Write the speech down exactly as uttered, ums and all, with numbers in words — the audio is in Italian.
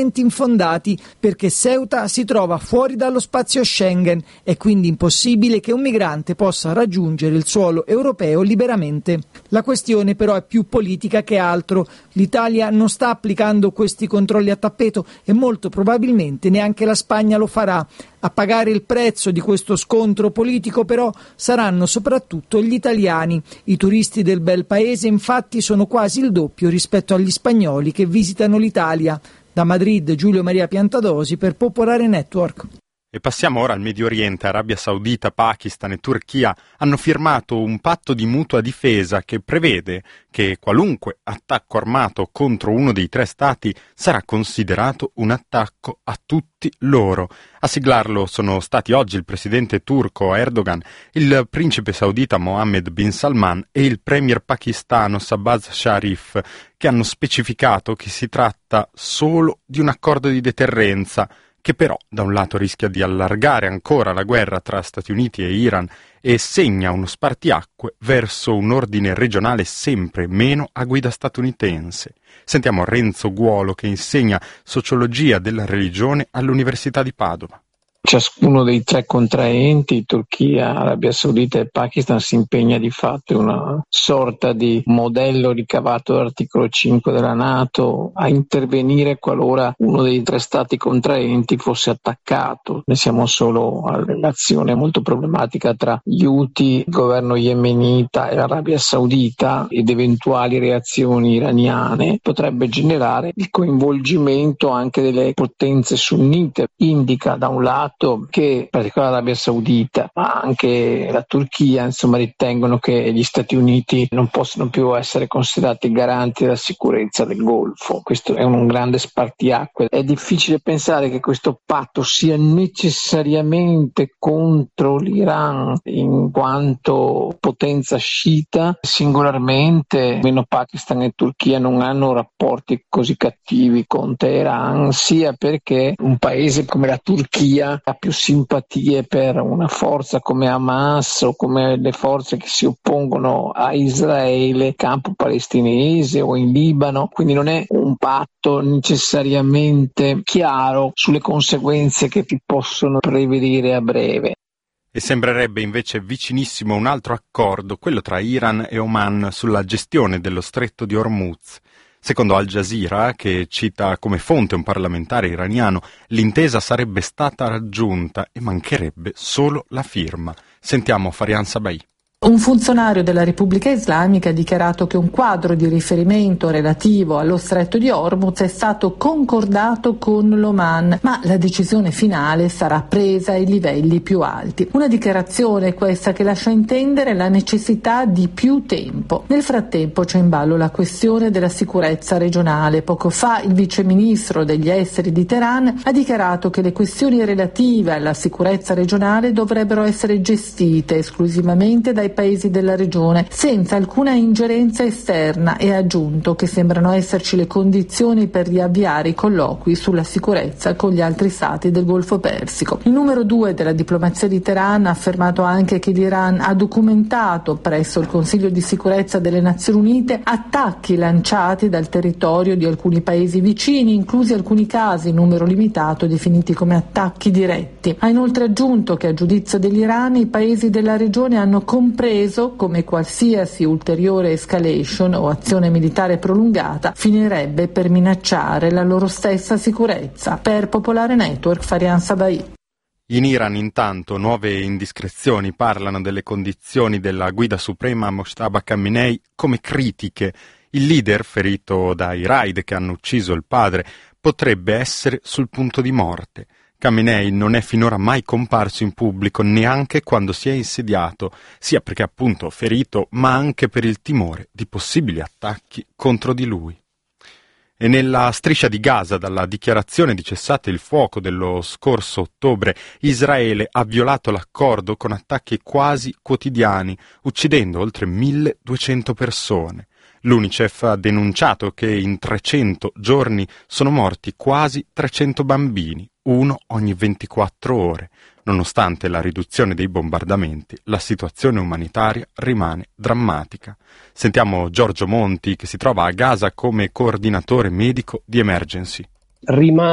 assolutamente infondati, perché Ceuta si trova fuori dallo spazio Schengen. È quindi impossibile che un migrante possa raggiungere il suolo europeo liberamente. La questione però è più politica che altro. L'Italia non sta applicando questi controlli a tappeto e molto probabilmente neanche la Spagna lo farà. A pagare il prezzo di questo scontro politico però saranno soprattutto gli italiani. I turisti del bel paese infatti sono quasi il doppio rispetto agli spagnoli che visitano l'Italia. Da Madrid, Giulio Maria Piantadosi per Popolare Network. E passiamo ora al Medio Oriente. Arabia Saudita, Pakistan e Turchia hanno firmato un patto di mutua difesa che prevede che qualunque attacco armato contro uno dei tre stati sarà considerato un attacco a tutti loro. A siglarlo sono stati oggi il presidente turco Erdogan, il principe saudita Mohammed bin Salman e il premier pakistano Shahbaz Sharif, che hanno specificato che si tratta solo di un accordo di deterrenza, che però da un lato rischia di allargare ancora la guerra tra Stati Uniti e Iran e segna uno spartiacque verso un ordine regionale sempre meno a guida statunitense. Sentiamo Renzo Guolo, che insegna sociologia della religione all'Università di Padova. Ciascuno dei tre contraenti, Turchia, Arabia Saudita e Pakistan, si impegna di fatto in una sorta di modello ricavato dall'articolo cinque della NATO a intervenire qualora uno dei tre stati contraenti fosse attaccato. Ne siamo solo alla relazione molto problematica tra gli Houthi, il governo yemenita e l'Arabia Saudita ed eventuali reazioni iraniane potrebbe generare il coinvolgimento anche delle potenze sunnite. Indica da un lato che in particolare l'Arabia Saudita ma anche la Turchia insomma ritengono che gli Stati Uniti non possono più essere considerati garanti della sicurezza del Golfo. Questo è un grande spartiacque. È difficile pensare che questo patto sia necessariamente contro l'Iran in quanto potenza sciita. Singolarmente meno Pakistan e Turchia non hanno rapporti così cattivi con Teheran, sia perché un paese come la Turchia ha più simpatie per una forza come Hamas o come le forze che si oppongono a Israele, campo palestinese o in Libano, quindi non è un patto necessariamente chiaro sulle conseguenze che ti possono prevedere a breve. E sembrerebbe invece vicinissimo un altro accordo, quello tra Iran e Oman sulla gestione dello stretto di Hormuz. Secondo Al Jazeera, che cita come fonte un parlamentare iraniano, l'intesa sarebbe stata raggiunta e mancherebbe solo la firma. Sentiamo Farian Sabai. Un funzionario della Repubblica Islamica ha dichiarato che un quadro di riferimento relativo allo stretto di Hormuz è stato concordato con l'Oman, ma la decisione finale sarà presa ai livelli più alti. Una dichiarazione questa che lascia intendere la necessità di più tempo. Nel frattempo c'è in ballo la questione della sicurezza regionale. Poco fa il viceministro degli esteri di Teheran ha dichiarato che le questioni relative alla sicurezza regionale dovrebbero essere gestite esclusivamente dai paesi della regione senza alcuna ingerenza esterna, e ha aggiunto che sembrano esserci le condizioni per riavviare i colloqui sulla sicurezza con gli altri stati del Golfo Persico. Il numero due della diplomazia di Teheran ha affermato anche che l'Iran ha documentato presso il Consiglio di sicurezza delle Nazioni Unite attacchi lanciati dal territorio di alcuni paesi vicini, inclusi alcuni casi in numero limitato definiti come attacchi diretti. Ha inoltre aggiunto che a giudizio dell'Iran i paesi della regione hanno compreso come qualsiasi ulteriore escalation o azione militare prolungata finirebbe per minacciare la loro stessa sicurezza. Per Popolare Network, Farian Sabai. In Iran intanto nuove indiscrezioni parlano delle condizioni della guida suprema Mojtaba Khamenei come critiche. Il leader, ferito dai raid che hanno ucciso il padre, potrebbe essere sul punto di morte. Khamenei non è finora mai comparso in pubblico, neanche quando si è insediato, sia perché appunto ferito, ma anche per il timore di possibili attacchi contro di lui. E nella striscia di Gaza, dalla dichiarazione di cessate il fuoco dello scorso ottobre, Israele ha violato l'accordo con attacchi quasi quotidiani, uccidendo oltre milleduecento persone. L'UNICEF ha denunciato che in trecento giorni sono morti quasi trecento bambini, uno ogni ventiquattro ore. Nonostante la riduzione dei bombardamenti, la situazione umanitaria rimane drammatica. Sentiamo Giorgio Monti, che si trova a Gaza come coordinatore medico di Emergency. Rimane